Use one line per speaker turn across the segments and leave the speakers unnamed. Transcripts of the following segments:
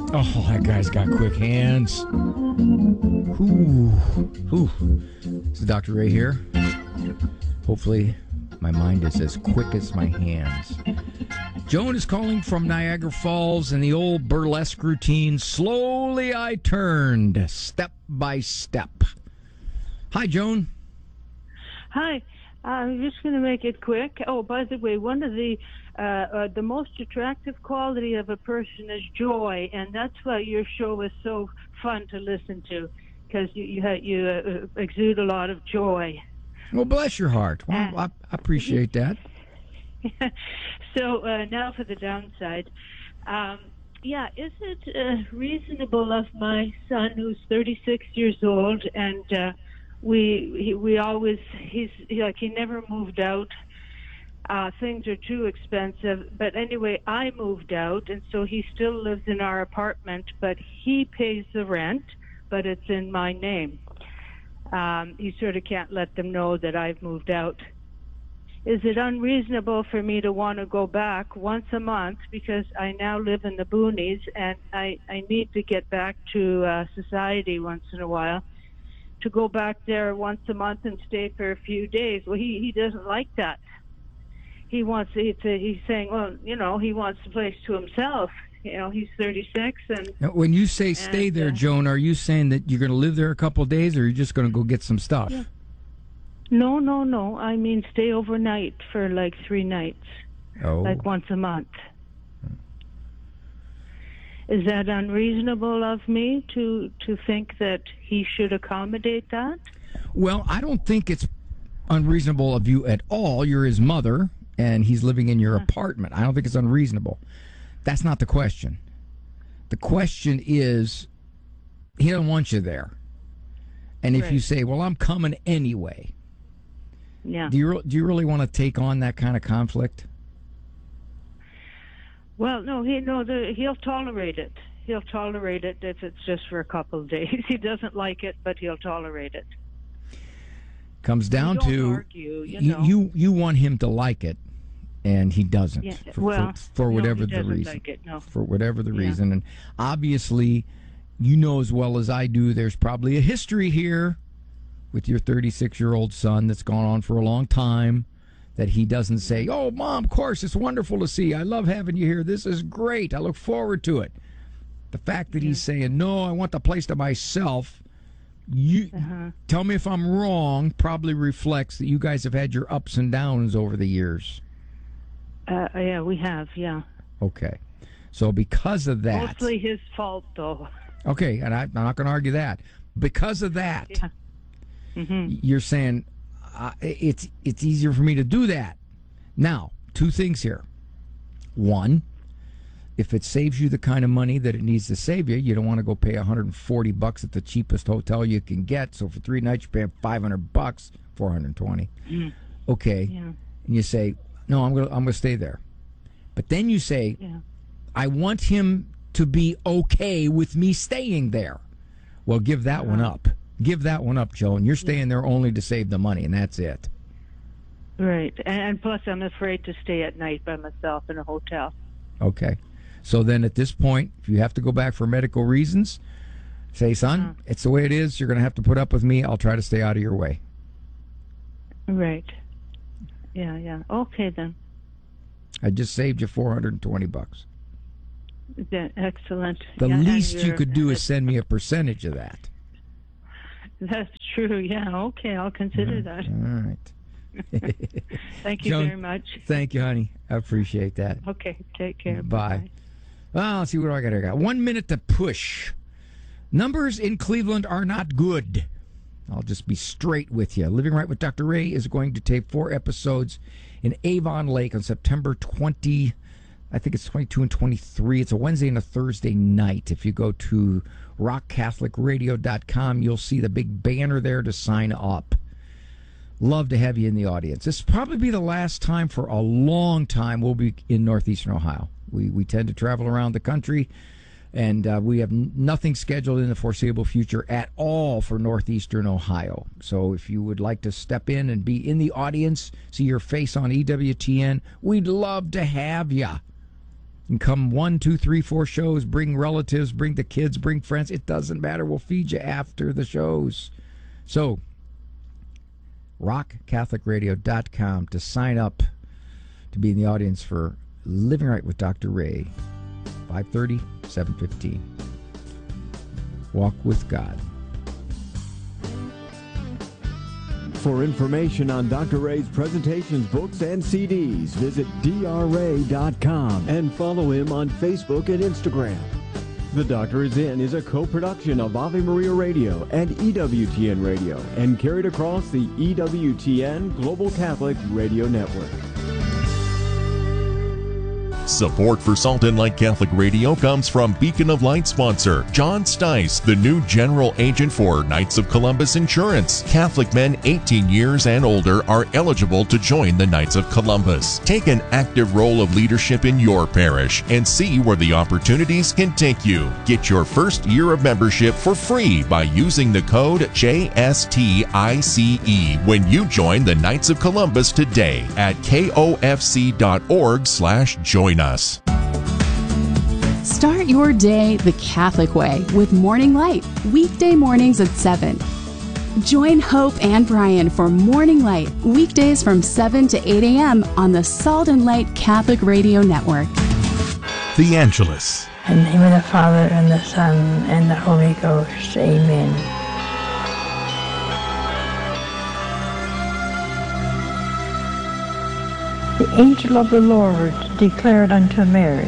Oh, that guy's got quick hands. Ooh. This is Dr. Ray here. Hopefully, my mind is as quick as my hands. Joan is calling from Niagara Falls, and the old burlesque routine, slowly I turned, step by step. Hi, Joan.
Hi. I'm just going to make it quick. Oh, by the way, one of the most attractive quality of a person is joy, and that's why your show is so fun to listen to, because you exude a lot of joy.
Well, bless your heart. Well, I appreciate that.
So now for the downside. Is it reasonable of my son, who's 36 years old, and he never moved out. Things are too expensive. But anyway, I moved out, and so he still lives in our apartment, but he pays the rent, but it's in my name. He sort of can't let them know that I've moved out. Is it unreasonable for me to want to go back once a month, because I now live in the boonies and I need to get back to society once in a while, to go back there once a month and stay for a few days? Well, he doesn't like that. He's saying, well, he wants the place to himself. He's 36. And
now, when you say stay there, Joan, are you saying that you're going to live there a couple of days, or you're just going to go get some stuff?
Yeah. No. I mean, stay overnight for like 3 nights.
Oh.
Like once a month. Is that unreasonable of me to think that he should accommodate that?
Well, I don't think it's unreasonable of you at all. You're his mother, and he's living in your apartment. I don't think it's unreasonable. That's not the question. The question is, he doesn't want you there. And if you say, well, I'm coming anyway, do you really want to take on that kind of conflict?
Well, no, he'll tolerate it. He'll tolerate it if it's just for a couple of days. He doesn't like it, but he'll tolerate it.
Comes down to
argue,
you want him to like it, and he doesn't.
Yeah,
for whatever the reason.
Like it, no.
For whatever the reason, and obviously, you know as well as I do, there's probably a history here with your 36-year-old son that's gone on for a long time, that he doesn't say, oh, Mom, of course, it's wonderful to see. I love having you here. This is great. I look forward to it. The fact that he's saying, no, I want the place to myself, tell me if I'm wrong, probably reflects that you guys have had your ups and downs over the years.
Yeah, we have,
Okay. So because of that...
Mostly his fault, though.
Okay, and I'm not going to argue that. Because of that, you're saying... it's easier for me to do that. Now, 2 things here. 1, if it saves you the kind of money that it needs to save you, you don't want to go pay $140 at the cheapest hotel you can get. So for 3 nights, you're paying $500, $420. Okay, and you say, no, I'm gonna stay there. But then you say, I want him to be okay with me staying there. Well, give that one up. Give that one up, Joan. You're staying there only to save the money, and that's it.
Right. And plus, I'm afraid to stay at night by myself in a hotel.
Okay. So then at this point, if you have to go back for medical reasons, say, son, it's the way it is. You're going to have to put up with me. I'll try to stay out of your way.
Right. Yeah. Okay, then.
I just saved you $420.
Excellent.
The least you could do is send me a percentage of that.
That's true. Yeah. Okay. I'll consider that.
All right.
Thank you
Joan,
very much.
Thank you, honey. I appreciate that.
Okay. Take care.
Bye. Well, let's see what I got here. I got 1 minute to push. Numbers in Cleveland are not good. I'll just be straight with you. Living Right with Dr. Ray is going to tape 4 episodes in Avon Lake on September 20. I think it's 22 and 23. It's a Wednesday and a Thursday night. If you go to rockcatholicradio.com, you'll see the big banner there to sign up. Love to have you in the audience. This will probably be the last time for a long time we'll be in northeastern Ohio. We tend to travel around the country, and we have nothing scheduled in the foreseeable future at all for northeastern Ohio. So if you would like to step in and be in the audience, see your face on EWTN, we'd love to have you. And come 1, 2, 3, 4 shows, bring relatives, bring the kids, bring friends. It doesn't matter. We'll feed you after the shows. So, rockcatholicradio.com to sign up to be in the audience for Living Right with Dr. Ray. 5:30, 7:15. Walk with God.
For information on Dr. Ray's presentations, books, and CDs, visit drray.com and follow him on Facebook and Instagram. The Doctor is In is a co-production of Ave Maria Radio and EWTN Radio and carried across the EWTN Global Catholic Radio Network.
Support for Salt and Light Catholic Radio comes from Beacon of Light sponsor John Stice, the new general agent for Knights of Columbus Insurance. Catholic men 18 years and older are eligible to join the Knights of Columbus. Take an active role of leadership in your parish and see where the opportunities can take you. Get your first year of membership for free by using the code JSTICE when you join the Knights of Columbus today at kofc.org/join us.
Start your day the Catholic way with Morning Light, weekday mornings at 7. Join Hope and Brian for Morning Light, weekdays from 7 to 8 a.m. on the Salt and Light Catholic Radio Network.
The Angelus.
In the name of the Father, and the Son, and the Holy Ghost. Amen. The angel of the Lord declared unto Mary,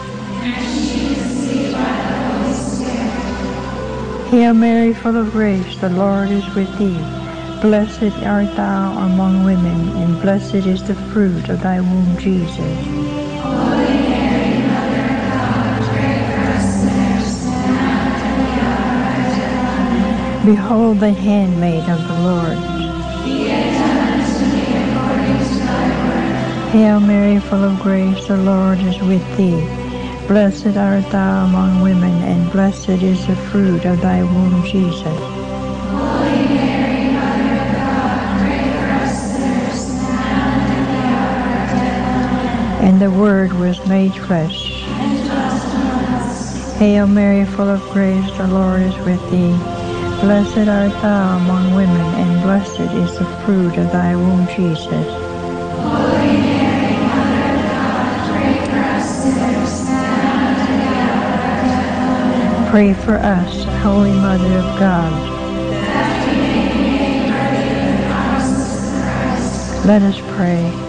Hail Mary, full of grace, the Lord is with thee. Blessed art thou among women, and blessed is the fruit of thy womb, Jesus. Holy Mary, Mother of God, pray for us sinners, now and at the hour of our death. Behold the handmaid of the Lord. Be it done unto me according to thy word. Hail Mary, full of grace, the Lord is with thee. Blessed art thou among women, and blessed is the fruit of thy womb, Jesus. Holy Mary, Mother of God, pray for us sinners, now and at the hour of our death. And the Word was made flesh, and dwelt among us. Hail Mary, full of grace, the Lord is with thee. Blessed art thou among women, and blessed is the fruit of thy womb, Jesus. Holy Mary, Mother of God, pray for us sinners, pray for us, Holy Mother of God, that we may be made worthy of the promises of Christ. Let us pray.